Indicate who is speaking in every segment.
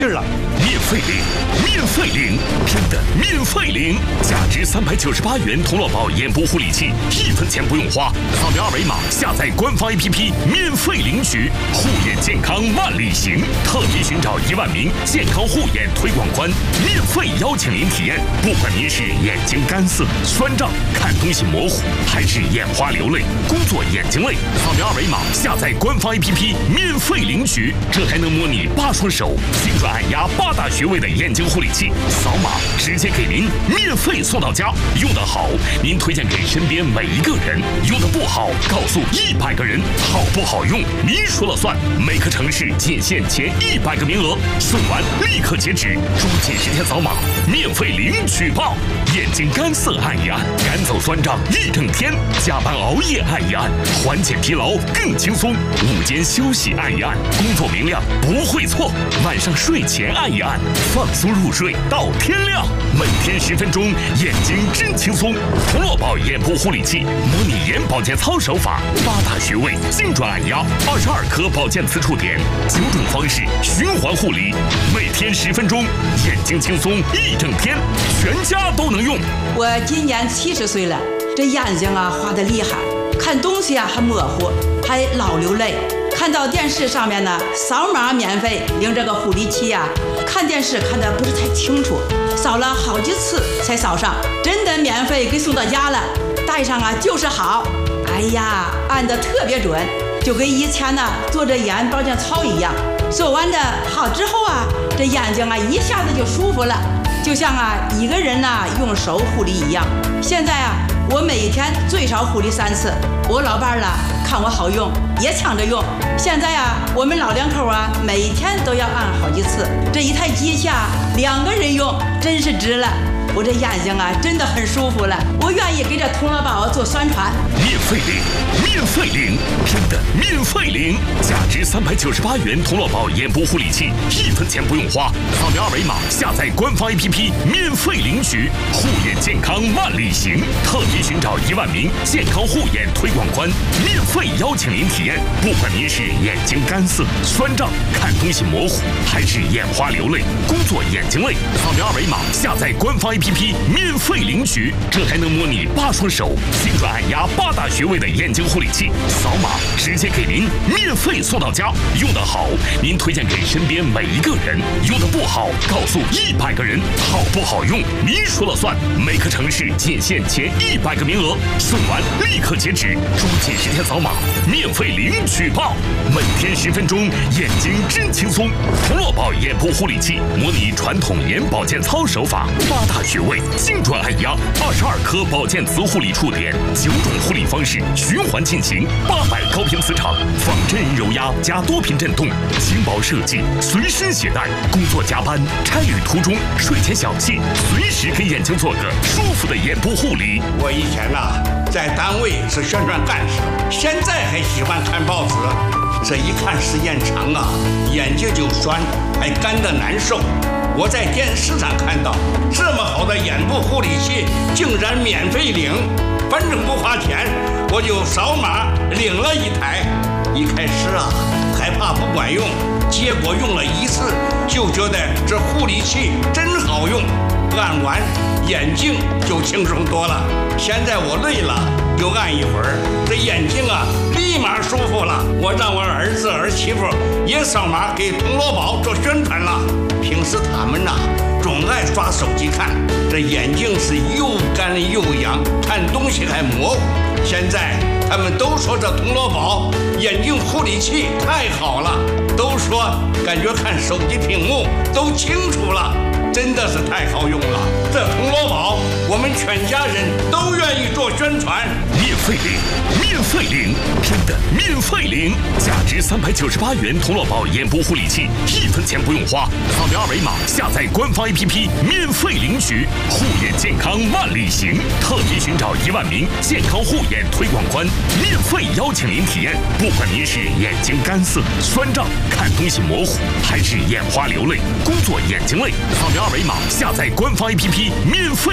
Speaker 1: 了，免费领，免费领，真的免费领！价值398元童乐宝眼部护理器，1分钱不用花，扫描二维码下载官方 APP， 免费领取，护眼健康万里行，特别寻找1万名健康护眼推广官，免费邀请您体验。不管您是眼睛干涩、酸胀、看东西模糊，还是眼花流泪、工作眼睛累，扫描二维码下载官方 APP， 免费领取，这还能模拟8双手精准按压8大穴位的眼睛护理器，扫码直接给您免费送到家。用得好，您推荐给身边每一个人；用得不好，告诉100个人。好不好用，您说了算。每个城市仅限前100个名额，送完立刻截止，抓紧时间扫码，免费领取吧！眼睛干涩按一按，赶走酸胀1整天；加班熬夜按一按，缓解疲劳更轻松；午间休息按一按，工作明亮不会错；晚上睡前按一按，放松入睡到天亮。每天10分钟，眼睛真轻松。童乐宝眼部护理器，模拟眼保健操手法，8大穴位精准按压，22颗保健磁触点，9种方式循环护理，每天10分钟，眼睛轻松1整天，全家都能用。
Speaker 2: 我今年70岁了，这眼睛啊花得厉害，看东西啊还模糊，还老流泪。看到电视上面呢，扫码免费领这个护理器啊，看电视看得不是太清楚，扫了好几次才扫上，真的免费给送到家了，戴上啊就是好。哎呀，按得特别准，就跟以前呢做着眼保健操一样。做完的好之后啊，这眼睛啊一下子就舒服了，就像啊一个人呢用手护理一样。现在啊，我每天最少护理3次。我老伴儿啦看我好用，也抢着用。现在啊，我们老两口啊，每天都要按好几次。这一台机器啊，2个人用，真是值了。我这眼睛啊，真的很舒服了。我愿意给这童乐宝做宣传。
Speaker 1: 免费领，免费领，真的免费领！价值398元童乐宝眼部护理器，1分钱不用花，扫描二维码下载官方 APP， 免费领取，护眼健康万里行，特别寻找1万名健康护眼推广官，免费邀请您体验。不管您是眼睛干涩、酸胀、看东西模糊，还是眼花流泪、工作眼睛累，扫描二维码下载官方 APP， 免费领取，这还能模拟8双手精准按压8大穴位的眼睛护理器，扫码直接给您免费送到家。用得好，您推荐给身边每一个人；用得不好，告诉100个人。好不好用，您说了算。每个城市仅限前100个名额，送完立刻截止，抓紧时间扫码，免费领取吧！每天10分钟，眼睛真轻松。童乐宝眼部护理器，模拟传统眼保健操手法，8大穴位精准按压，22颗保健磁护理触点，9种护理方式循环进行，800高频磁场，仿真人揉压加多频震动，轻薄设计，随身携带。工作加班、差旅途中、睡前小憩，随时给眼睛做个舒服的眼部护理。
Speaker 3: 我以前在单位是宣传干事，现在还喜欢看报纸。这一看时间长啊，眼睛就酸，还干得难受。我在电视上看到这么好的眼部护理器竟然免费领，反正不花钱，我就扫码领了1台。一开始还怕不管用，结果用了1次就觉得这护理器真好用，按完眼睛就轻松多了。现在我累了又按一会儿，这眼睛立马舒服了。我让我儿子儿媳妇也扫码给童乐宝做宣传了。平时他们总爱刷手机看，这眼睛是又干又痒，看东西还模糊。现在他们都说这童乐宝眼睛护理器太好了，都说感觉看手机屏幕都清楚了，真的是太好用了。这童乐宝我们全家人都愿意做宣传。
Speaker 1: 免费领，免费领，真的免费领！价值398元童乐宝眼部护理器，1分钱不用花，扫描二维码下载官方 APP， 免费领取，护眼健康万里行，特别寻找1万名健康护眼推广官，免费邀请您体验。不管您是眼睛干涩、酸胀、看东西模糊，还是眼花流泪、工作眼睛累，扫描二维码下载官方 APP， 免费领取。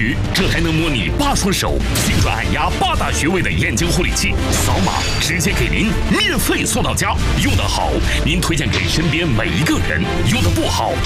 Speaker 1: 于这还能模拟8双手、精准按压8大穴位的眼睛护理器，扫码直接给您免费送到家。用得好，您推荐给身边每一个人；用得不好，